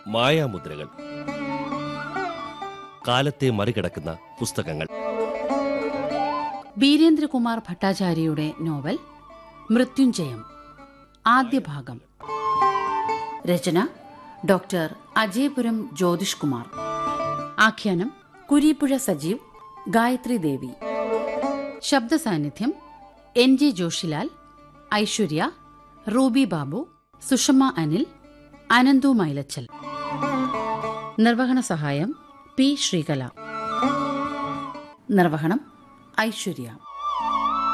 മായാമുദ്രകൾ. കാലത്തെ മറികടക്കുന്ന പുസ്തകങ്ങൾ. ബീരേന്ദ്രകുമാർ ഭട്ടാചാര്യയുടെ നോവൽ മൃത്യുഞ്ജയം, ആദ്യ ഭാഗം. രചന ഡോക്ടർ അജയപുരം ജ്യോതിഷ് കുമാർ. ആഖ്യാനം കുരീപ്പുഴ സജീവ്, ഗായത്രി ദേവി. ശബ്ദ സാന്നിധ്യം NG ജോഷിലാൽ, ഐശ്വര്യ, റൂബി ബാബു, സുഷമ അനിൽ, അനന്തു മൈലച്ചൽ. നിർവഹണ സഹായം P. ശ്രീകല. നിർവഹണം ഐശ്വര്യ.